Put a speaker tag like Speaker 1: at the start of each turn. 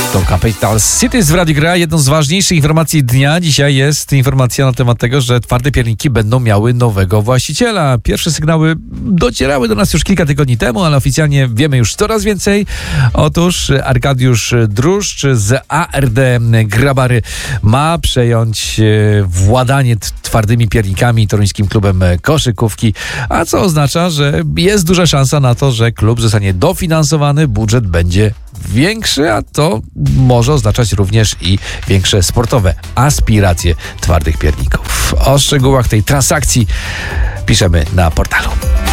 Speaker 1: To Capital Cities w Radiu Gra. Jedną z ważniejszych informacji dnia dzisiaj jest informacja na temat tego, że twarde pierniki będą miały nowego właściciela. Pierwsze sygnały docierały do nas już kilka tygodni temu, ale oficjalnie wiemy już coraz więcej. Otóż Arkadiusz Druszcz z ARD Grabary ma przejąć władanie twardymi piernikami toruńskim klubem koszykówki, a co oznacza, że jest duża szansa na to, że klub zostanie dofinansowany, budżet będzie większy, a to może oznaczać również i większe sportowe aspiracje twardych pierników. O szczegółach tej transakcji piszemy na portalu.